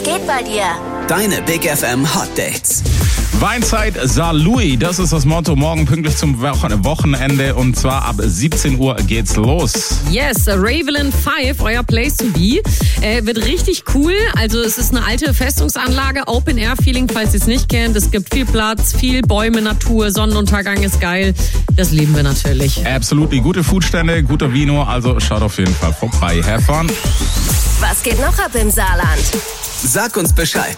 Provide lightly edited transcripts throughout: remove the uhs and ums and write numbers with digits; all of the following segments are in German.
geht bei dir? Deine Big FM Hot Dates. Weinzeit Saarlouis, das ist das Motto. Morgen pünktlich zum Wochenende und zwar ab 17 Uhr geht's los. Yes, Ravelin 5, euer Place to be. Wird richtig cool. Also es ist eine alte Festungsanlage, Open-Air-Feeling, falls ihr es nicht kennt. Es gibt viel Platz, viel Bäume, Natur, Sonnenuntergang ist geil. Das lieben wir natürlich. Absolut, gute Foodstände, guter Vino, also schaut auf jeden Fall vorbei. Have fun. Was geht noch ab im Saarland? Sag uns Bescheid.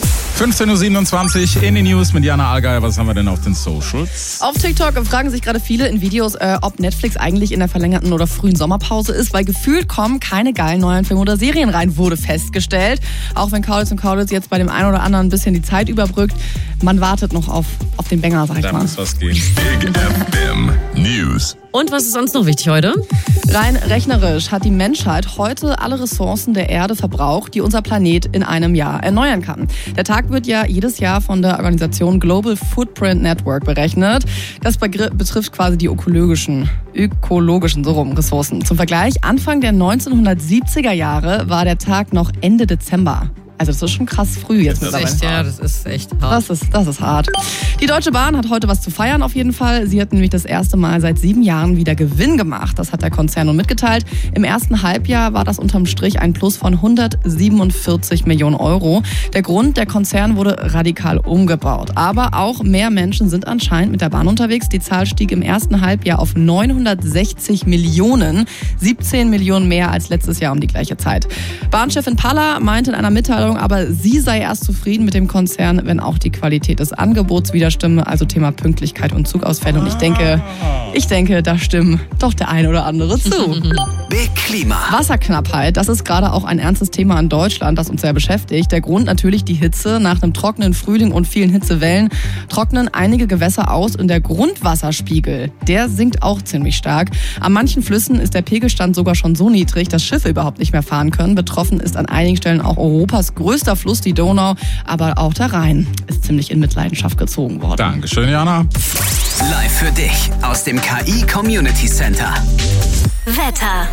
15.27 Uhr in den News mit Jana Allgeier. Was haben wir denn auf den Socials? Auf TikTok fragen sich gerade viele in Videos, ob Netflix eigentlich in der verlängerten oder frühen Sommerpause ist, weil gefühlt kommen keine geilen neuen Filme oder Serien rein, wurde festgestellt. Auch wenn Kaulitz und Kaulitz jetzt bei dem einen oder anderen ein bisschen die Zeit überbrückt, man wartet noch auf den Banger, sag ich mal. Da muss was gehen. Big FM News. Und was ist sonst noch wichtig heute? Rein rechnerisch hat die Menschheit heute alle Ressourcen der Erde verbraucht, die unser Planet in einem Jahr erneuern kann. Der Tag wird ja jedes Jahr von der Organisation Global Footprint Network berechnet. Das betrifft quasi die ökologischen Ressourcen. Zum Vergleich, Anfang der 1970er Jahre war der Tag noch Ende Dezember. Also das ist schon krass früh jetzt mittlerweile. Das ist echt hart. Das ist hart. Die Deutsche Bahn hat heute was zu feiern auf jeden Fall. Sie hat nämlich das erste Mal seit 7 Jahren wieder Gewinn gemacht. Das hat der Konzern nun mitgeteilt. Im ersten Halbjahr war das unterm Strich ein Plus von 147 Millionen Euro. Der Grund, der Konzern wurde radikal umgebaut. Aber auch mehr Menschen sind anscheinend mit der Bahn unterwegs. Die Zahl stieg im ersten Halbjahr auf 960 Millionen. 17 Millionen mehr als letztes Jahr um die gleiche Zeit. Bahnchefin Palla meinte in einer Mitteilung, aber sie sei erst zufrieden mit dem Konzern, wenn auch die Qualität des Angebots wieder stimme, also Thema Pünktlichkeit und Zugausfälle. Und ich denke, da stimmen doch der ein oder andere zu. Big Klima. Wasserknappheit, das ist gerade auch ein ernstes Thema in Deutschland, das uns sehr beschäftigt. Der Grund natürlich die Hitze. Nach einem trockenen Frühling und vielen Hitzewellen trocknen einige Gewässer aus und der Grundwasserspiegel, der sinkt auch ziemlich stark. An manchen Flüssen ist der Pegelstand sogar schon so niedrig, dass Schiffe überhaupt nicht mehr fahren können. Betroffen ist an einigen Stellen auch Europas größter Fluss, die Donau, aber auch der Rhein ist ziemlich in Mitleidenschaft gezogen worden. Dankeschön, Jana. Live für dich aus dem KI Community Center. Wetter.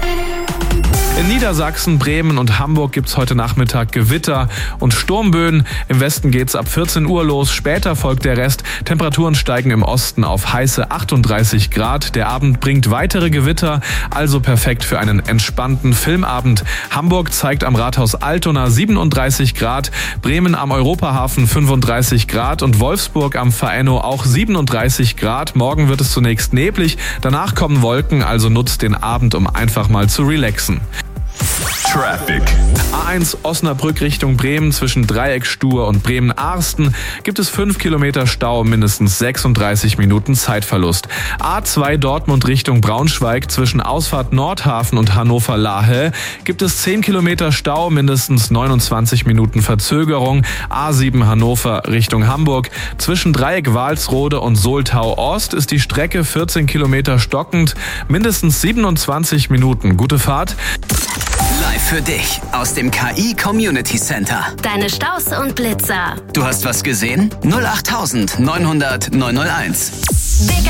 In Niedersachsen, Bremen und Hamburg gibt's heute Nachmittag Gewitter und Sturmböen. Im Westen geht's ab 14 Uhr los, später folgt der Rest. Temperaturen steigen im Osten auf heiße 38 Grad. Der Abend bringt weitere Gewitter, also perfekt für einen entspannten Filmabend. Hamburg zeigt am Rathaus Altona 37 Grad, Bremen am Europahafen 35 Grad und Wolfsburg am Verenno auch 37 Grad. Morgen wird es zunächst neblig, danach kommen Wolken, also nutzt den Abend, um einfach mal zu relaxen. Traffic. A1 Osnabrück Richtung Bremen zwischen Dreieckstuhr und Bremen-Arsten gibt es 5 Kilometer Stau, mindestens 36 Minuten Zeitverlust. A2 Dortmund Richtung Braunschweig zwischen Ausfahrt Nordhafen und Hannover-Lahe gibt es 10 Kilometer Stau, mindestens 29 Minuten Verzögerung. A7 Hannover Richtung Hamburg zwischen Dreieck Walsrode und Soltau Ost ist die Strecke 14 Kilometer stockend, mindestens 27 Minuten. Gute Fahrt. Live für dich aus dem KI Community Center. Deine Staus und Blitzer. Du hast was gesehen? 08900 901. Big